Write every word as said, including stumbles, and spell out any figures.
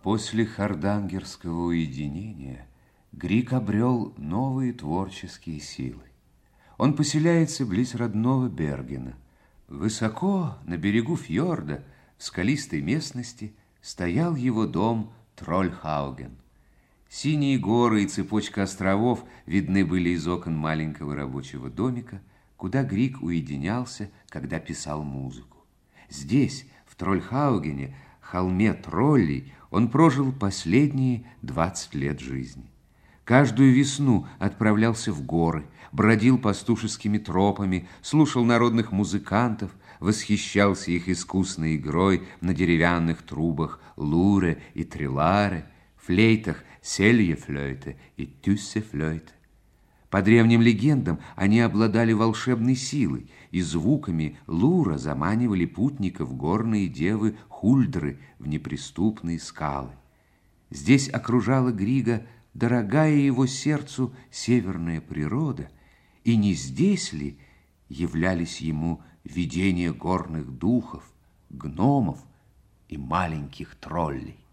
После хардангерского уединения Грик обрел новые творческие силы. Он поселяется близ родного Бергена. Высоко на берегу фьорда, в скалистой местности, стоял его дом Трольхауген. Синие горы и цепочка островов видны были из окон маленького рабочего домика, куда Грик уединялся, когда писал музыку. Здесь, в Трольхаугене, холме троллей, он прожил последние двадцать лет жизни. Каждую весну отправлялся в горы, бродил пастушескими тропами, слушал народных музыкантов, восхищался их искусной игрой на деревянных трубах луре и триларе, флейтах сельефлёйте и тюссефлёйте. По древним легендам они обладали волшебной силой, и звуками лура заманивали путников горные девы Хульдры в неприступные скалы. Здесь окружала Грига дорогая его сердцу северная природа, и не здесь ли являлись ему видения горных духов, гномов и маленьких троллей?